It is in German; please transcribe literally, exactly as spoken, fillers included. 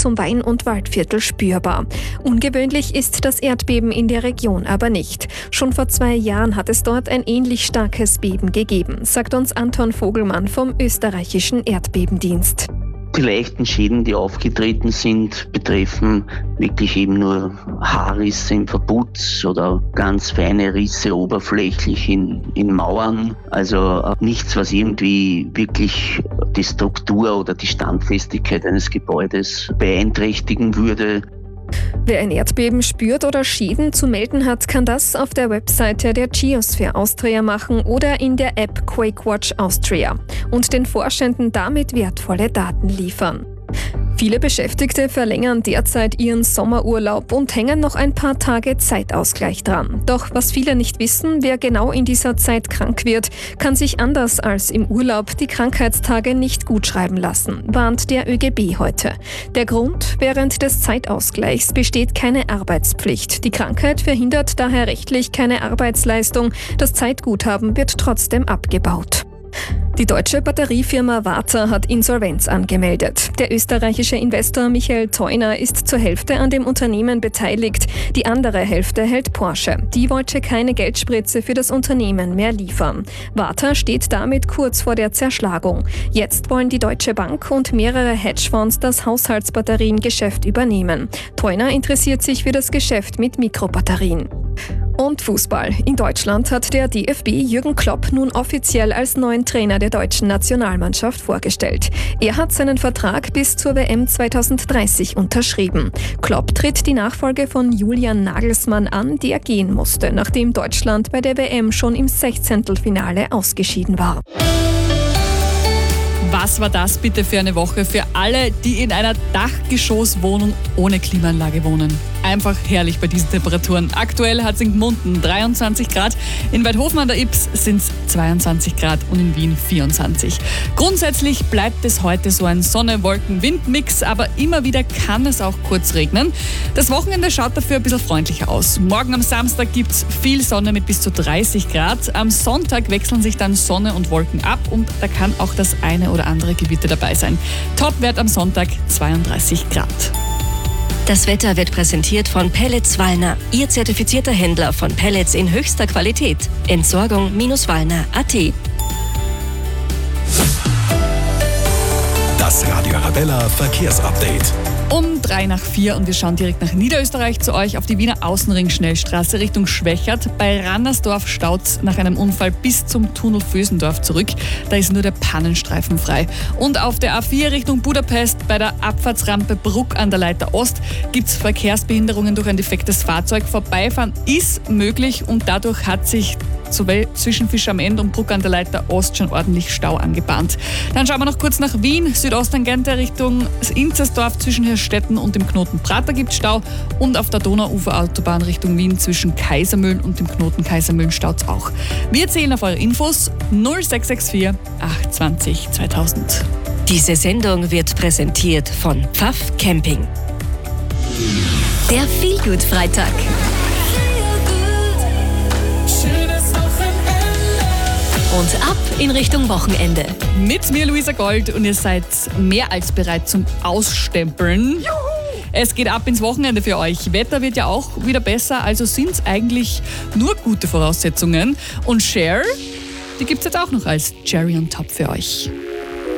zum Wein- und Waldviertel spürbar. Ungewöhnlich ist das Erdbeben in der Region aber nicht. Schon vor zwei Jahren hat es dort ein ähnlich starkes Beben gegeben, sagt uns Anton Vogelmann vom österreichischen Erdbebendienst. Die leichten Schäden, die aufgetreten sind, betreffen wirklich eben nur Haarrisse im Verputz oder ganz feine Risse oberflächlich in, in Mauern. Also nichts, was irgendwie wirklich die Struktur oder die Standfestigkeit eines Gebäudes beeinträchtigen würde. Wer ein Erdbeben spürt oder Schäden zu melden hat, kann das auf der Webseite der Geosphere Austria machen oder in der App QuakeWatch Austria und den Forschenden damit wertvolle Daten liefern. Viele Beschäftigte verlängern derzeit ihren Sommerurlaub und hängen noch ein paar Tage Zeitausgleich dran. Doch was viele nicht wissen, wer genau in dieser Zeit krank wird, kann sich anders als im Urlaub die Krankheitstage nicht gutschreiben lassen, warnt der Ö G B heute. Der Grund: während des Zeitausgleichs besteht keine Arbeitspflicht. Die Krankheit verhindert daher rechtlich keine Arbeitsleistung. Das Zeitguthaben wird trotzdem abgebaut. Die deutsche Batteriefirma Varta hat Insolvenz angemeldet. Der österreichische Investor Michael Theuner ist zur Hälfte an dem Unternehmen beteiligt. Die andere Hälfte hält Porsche. Die wollte keine Geldspritze für das Unternehmen mehr liefern. Varta steht damit kurz vor der Zerschlagung. Jetzt wollen die Deutsche Bank und mehrere Hedgefonds das Haushaltsbatteriengeschäft übernehmen. Theuner interessiert sich für das Geschäft mit Mikrobatterien. Und Fußball. In Deutschland hat der D F B Jürgen Klopp nun offiziell als neuen Trainer der deutschen Nationalmannschaft vorgestellt. Er hat seinen Vertrag bis zur W M zwanzig dreißig unterschrieben. Klopp tritt die Nachfolge von Julian Nagelsmann an, der gehen musste, nachdem Deutschland bei der W M schon im Sechzehntelfinale ausgeschieden war. Was war das bitte für eine Woche für alle, die in einer Dachgeschosswohnung ohne Klimaanlage wohnen? Einfach herrlich bei diesen Temperaturen. Aktuell hat es in Gmunden dreiundzwanzig Grad, in Weidhofen an der Ybbs sind es zweiundzwanzig Grad und in Wien vierundzwanzig. Grundsätzlich bleibt es heute so ein Sonne-Wolken-Wind-Mix, aber immer wieder kann es auch kurz regnen. Das Wochenende schaut dafür ein bisschen freundlicher aus. Morgen am Samstag gibt es viel Sonne mit bis zu dreißig Grad. Am Sonntag wechseln sich dann Sonne und Wolken ab und da kann auch das eine oder andere Gewitter dabei sein. Topwert am Sonntag zweiunddreißig Grad. Das Wetter wird präsentiert von Pellets Wallner, Ihr zertifizierter Händler von Pellets in höchster Qualität. Entsorgung Wallner punkt a t. Das Radio Arabella Verkehrsupdate. Um drei nach vier und wir schauen direkt nach Niederösterreich zu euch auf die Wiener Außenring-Schnellstraße Richtung Schwächert. Bei Rannersdorf staut's nach einem Unfall bis zum Tunnel Vösendorf zurück. Da ist nur der Pannenstreifen frei. Und auf der A vier Richtung Budapest bei der Abfahrtsrampe Bruck an der Leiter Ost gibt's Verkehrsbehinderungen durch ein defektes Fahrzeug. Vorbeifahren ist möglich und dadurch hat sich sowohl zwischen Fisch am End und Bruck an der Leiter Ost schon ordentlich Stau angebahnt. Dann schauen wir noch kurz nach Wien, Südosttangente Richtung Inzersdorf zwischen Hirstetten und dem Knoten Prater gibt es Stau und auf der Donauuferautobahn Richtung Wien zwischen Kaisermühlen und dem Knoten Kaisermühlen staut es auch. Wir zählen auf eure Infos null sechs sechs vier acht zwanzig zweitausend. Diese Sendung wird präsentiert von Pfaff Camping. Der Feelgood-Freitag. Und ab in Richtung Wochenende. Mit mir Luisa Gold und ihr seid mehr als bereit zum Ausstempeln. Juhu! Es geht ab ins Wochenende für euch. Wetter wird ja auch wieder besser, also sind es eigentlich nur gute Voraussetzungen. Und Cher, die gibt es jetzt auch noch als Cherry on Top für euch.